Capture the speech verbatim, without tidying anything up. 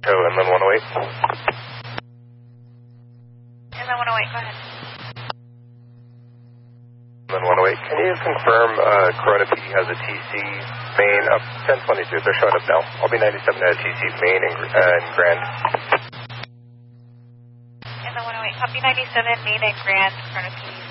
Oh, Inland one oh eight. Inland one oh eight, go ahead. Inland one oh eight, can you confirm uh, Corona P D has a T C main up ten twenty-two? They're showing up now. I'll be ninety-seven at T C main and, uh, and Grand. Inland one oh eight, copy ninety-seven, main and Grand, Corona P D.